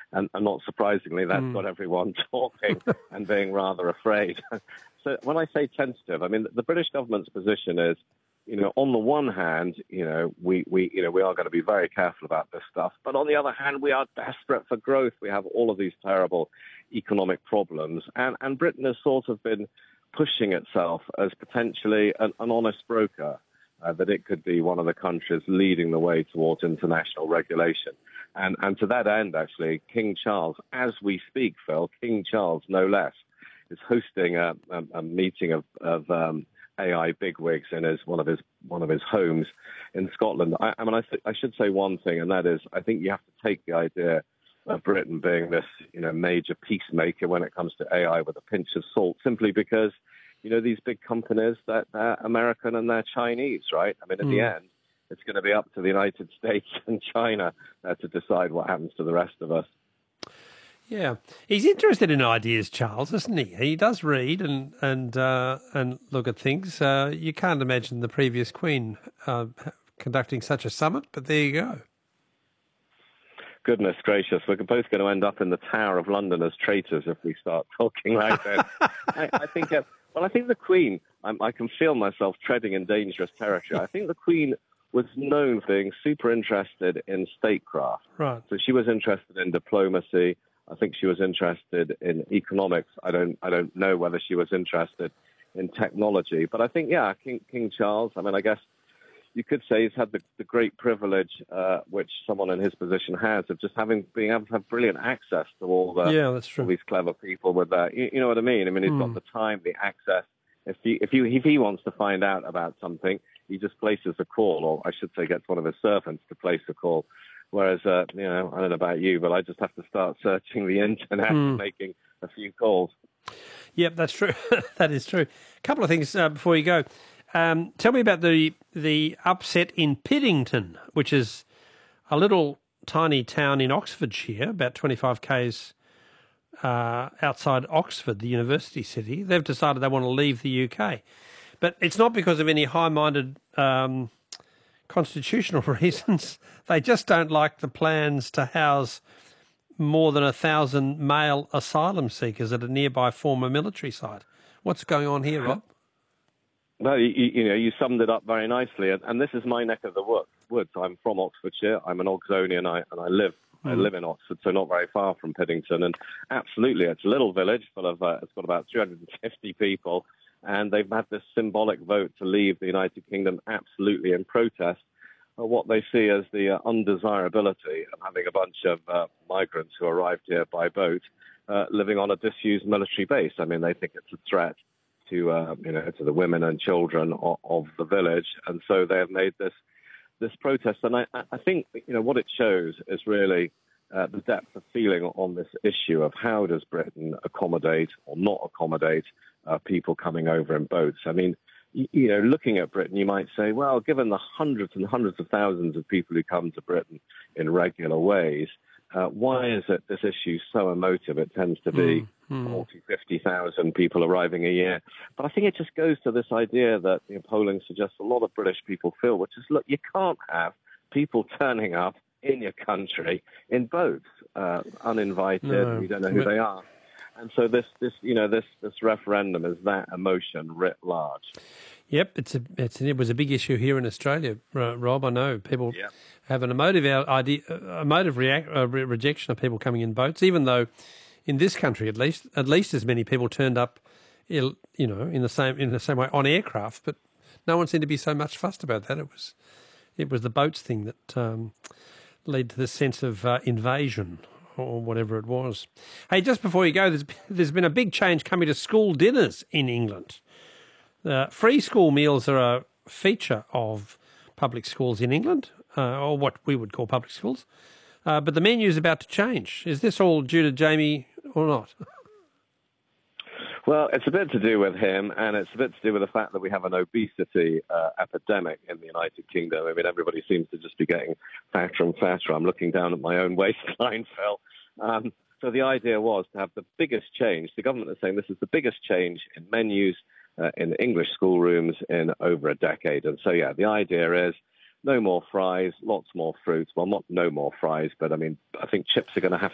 And not surprisingly, that's got everyone talking and being rather afraid. So when I say tentative, I mean, the British government's position is, on the one hand, we are going to be very careful about this stuff. But on the other hand, we are desperate for growth. We have all of these terrible economic problems. And Britain has sort of been pushing itself as potentially an honest broker, that it could be one of the countries leading the way towards international regulation. And to that end, actually, King Charles, as we speak, Phil, King Charles, no less, is hosting a meeting of AI bigwigs in one of his homes in Scotland. I should say one thing, and that is, I think you have to take the idea of Britain being this, major peacemaker when it comes to AI with a pinch of salt, simply because, these big companies, they're American and they're Chinese, right? I mean, in the end, it's going to be up to the United States and China to decide what happens to the rest of us. Yeah, he's interested in ideas, Charles, isn't he? He does read and look at things. You can't imagine the previous Queen conducting such a summit, but there you go. Goodness gracious, we're both going to end up in the Tower of London as traitors if we start talking like this. I think the Queen, I can feel myself treading in dangerous territory. I think the Queen was known for being super interested in statecraft. Right. So she was interested in diplomacy. I think she was interested in economics. I don't know whether she was interested in technology. But I think, King Charles, I guess you could say he's had the great privilege, which someone in his position has, of just being able to have brilliant access to all these clever people with that. You know what I mean? He's got the time, the access. If he wants to find out about something, he just places a call, or I should say gets one of his servants to place a call. Whereas, I don't know about you, but I just have to start searching the internet and making a few calls. Yep, that's true. That is true. A couple of things before you go. Tell me about the upset in Piddington, which is a little tiny town in Oxfordshire, about 25 k's outside Oxford, the university city. They've decided they want to leave the UK. But it's not because of any high-minded constitutional reasons. They just don't like the plans to house more than 1,000 male asylum seekers at a nearby former military site. What's going on here, Rob? Well, you summed it up very nicely, and this is my neck of the woods. I'm from Oxfordshire. I'm an Oxonian, and I live in Oxford, so not very far from Piddington. And absolutely, it's a little village full of it's got about 350 people, and they've had this symbolic vote to leave the United Kingdom absolutely in protest of what they see as the undesirability of having a bunch of migrants who arrived here by boat living on a disused military base. They think it's a threat to the women and children of the village, and so they have made this protest. And I think what it shows is really the depth of feeling on this issue of how does Britain accommodate or not accommodate people coming over in boats. Looking at Britain, you might say, well, given the hundreds and hundreds of thousands of people who come to Britain in regular ways, why is it this issue so emotive? It tends to be 40, 50,000 people arriving a year. But I think it just goes to this idea that polling suggests a lot of British people feel, which is, look, you can't have people turning up in your country in boats, uninvited, and you don't know who they are. And so this referendum is that emotion writ large. Yep, it was a big issue here in Australia, Rob. I know people have an emotive rejection of people coming in boats, even though in this country at least as many people turned up, in the same way on aircraft, but no one seemed to be so much fussed about that. It was the boats thing that led to this sense of invasion, or whatever it was. Hey, just before you go, there's been a big change coming to school dinners in England. Free school meals are a feature of public schools in England, or what we would call public schools. But the menu is about to change. Is this all due to Jamie or not? Well, it's a bit to do with him, and it's a bit to do with the fact that we have an obesity epidemic in the United Kingdom. Everybody seems to just be getting fatter and fatter. I'm looking down at my own waistline, Phil. So the idea was to have the biggest change. The government is saying this is the biggest change in menus in English schoolrooms in over a decade. And so, the idea is no more fries, lots more fruit. Well, not no more fries, but I think chips are going to have